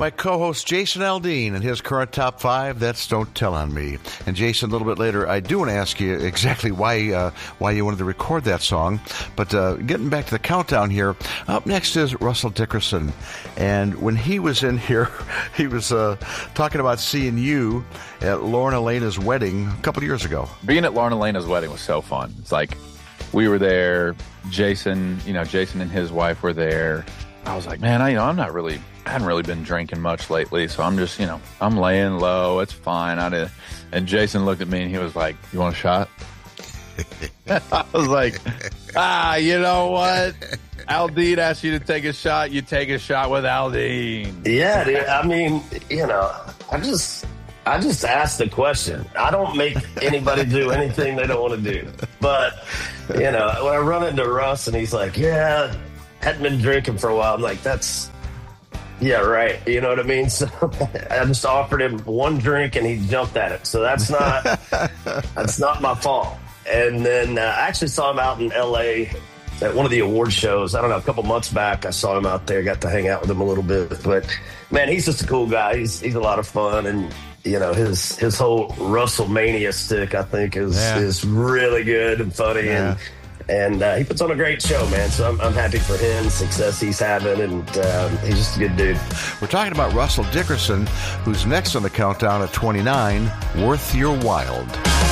my co-host Jason Aldean and his current top 5. That's Don't Tell on Me. And Jason, a little bit later, I do want to ask you exactly why you wanted to record that song. But getting back to the countdown here, up next is Russell Dickerson. And when he was in here, he was talking about seeing you at Lauren Elena's wedding a couple of years ago. Being at Lauren Elena's wedding was so fun. It's like we were there. Jason and his wife were there. I was like, man, I hadn't really been drinking much lately, so I'm just, I'm laying low. It's fine. And Jason looked at me and he was like, "You want a shot?" I was like, you know what? Aldean asked you to take a shot. You take a shot with Aldean. Yeah, dude, I mean, I just asked the question. I don't make anybody do anything they don't want to do. But, when I run into Russ and he's like, yeah, hadn't been drinking for a while. I'm like, yeah, right. You know what I mean? So I just offered him one drink and he jumped at it. So that's not my fault. And then I actually saw him out in L.A. at one of the award shows. I don't know, a couple months back, I saw him out there, got to hang out with him a little bit. But, man, he's just a cool guy. He's a lot of fun. And, his whole Russellmania stick, I think, is really good and funny. Yeah. And he puts on a great show, man. So I'm happy for him, success he's having, and he's just a good dude. We're talking about Russell Dickerson, who's next on the countdown at 29, Worth Your Wild.